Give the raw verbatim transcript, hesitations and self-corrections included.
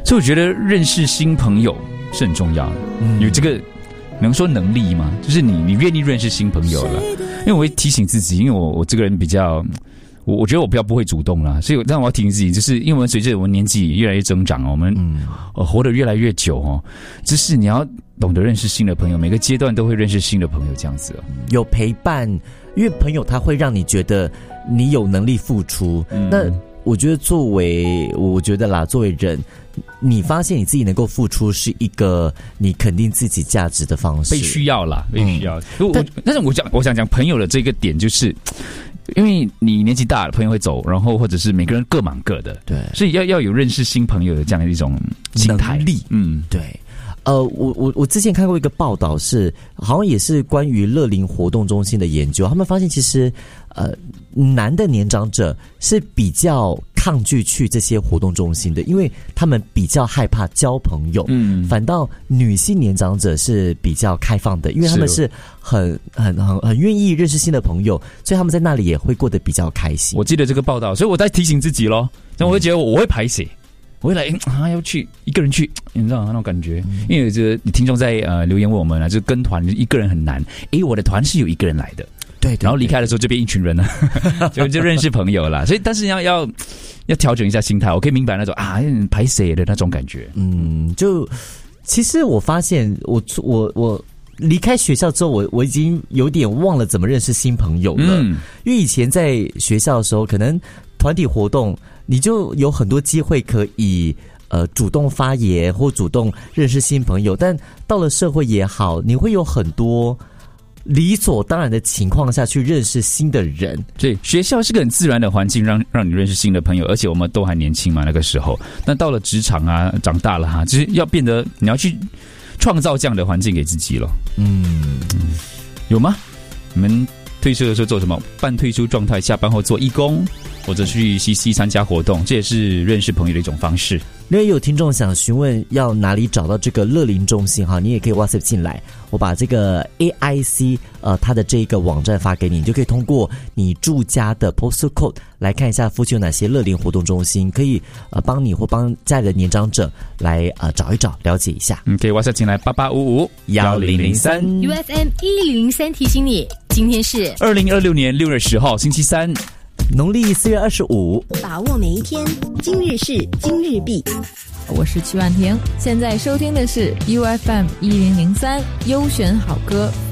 所以我觉得认识新朋友是很重要的。嗯，有这个能说能力吗？就是你你愿意认识新朋友了，因为我会提醒自己，因为我我这个人比较。我我觉得我比较不会主动啦，所以但我要提醒自己，就是因为我们随着我们年纪越来越增长，我们、嗯呃、活得越来越久哦，就是你要懂得认识新的朋友，每个阶段都会认识新的朋友，这样子、哦、 有陪伴，因为朋友他会让你觉得你有能力付出。嗯、那我觉得作为我觉得啦，作为人，你发现你自己能够付出，是一个你肯定自己价值的方式。 被需要啦，被需要。嗯、我但是我讲我想讲朋友的这个点就是。因为你年纪大了，朋友会走，然后或者是每个人各忙各的，对，所以要要有认识新朋友的这样的一种心态能力，嗯，对。呃，我我我之前看过一个报道是，好像也是关于乐龄活动中心的研究，他们发现其实，呃，男的年长者是比较抗拒去这些活动中心的，因为他们比较害怕交朋友。嗯，反倒女性年长者是比较开放的，因为他们是很很很很愿意认识新的朋友，所以他们在那里也会过得比较开心。 我记得这个报道，所以我在提醒自己咯，那我会觉得我会排谁。我会来啊，要去一个人去，你知道那种感觉？嗯、因为这听众在呃留言问我们啊，就跟团一个人很难。诶，我的团是有一个人来的， 对， 对， 对， 然后离开的时候就变一群人了，就就认识朋友了。所以，但是要要要调整一下心态，我可以明白那种啊排谁的那种感觉。 嗯，就其实我发现我我我。离开学校之后，我我已经有点忘了怎么认识新朋友了。嗯，因为以前在学校的时候，可能团体活动你就有很多机会可以呃主动发言或主动认识新朋友，但到了社会也好，你会有很多理所当然的情况下去认识新的人。 对，学校是个很自然的环境，让让你认识新的朋友，而且我们都还年轻嘛，那个时候。那到了职场啊，长大了哈，就是要变得你要去。创造这样的环境给自己了。嗯，有吗？你们退休的时候做什么？半退休状态，下班后做义工，或者去 C C 参加活动，这也是认识朋友的一种方式。 因为有听众想询问要哪里找到这个乐龄中心哈，你也可以 WhatsApp 进来，我把这个 A I C 呃它的这个网站发给你，你就可以通过你住家的 postal code 来看一下附近有哪些乐龄活动中心，可以呃帮你或帮家里的年长者来呃找一找，了解一下。 嗯，可以 WhatsApp 进来八八五五一零零三 U F M 一零零三提醒你，今天是二零二六年六月十号星期三。 农历四月二十五， 把握每一天，今日事今日毕。 我是曲婉婷，现在收听的是 U F M 一零零三优选好歌。